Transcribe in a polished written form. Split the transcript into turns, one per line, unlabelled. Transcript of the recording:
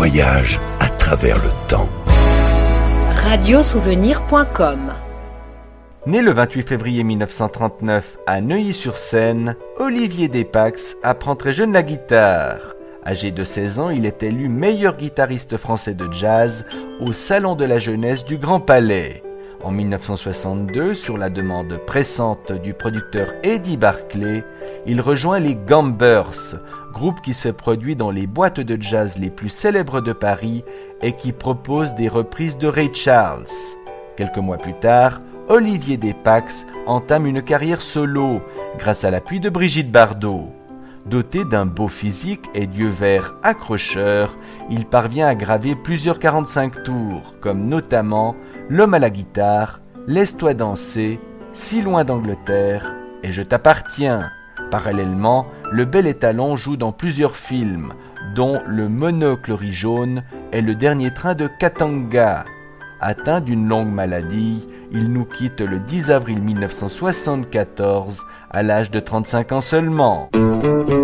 voyage à travers le temps.
Radiosouvenir.com.
Né le 28 février 1939 à Neuilly-sur-Seine, Olivier Despax apprend très jeune la guitare. Âgé de 16 ans, il est élu meilleur guitariste français de jazz au Salon de la Jeunesse du Grand Palais. En 1962, sur la demande pressante du producteur Eddie Barclay, il rejoint les Gambers, groupe qui se produit dans les boîtes de jazz les plus célèbres de Paris et qui propose des reprises de Ray Charles. Quelques mois plus tard, Olivier Despax entame une carrière solo grâce à l'appui de Brigitte Bardot. Doté d'un beau physique et d'yeux verts accrocheurs, il parvient à graver plusieurs 45 tours, comme notamment L'homme à la guitare, Laisse-toi danser, Si loin d'Angleterre et Je t'appartiens. Parallèlement, le bel étalon joue dans plusieurs films, dont Le Monocle riz jaune et Le dernier train de Katanga. Atteint d'une longue maladie, il nous quitte le 10 avril 1974 à l'âge de 35 ans seulement.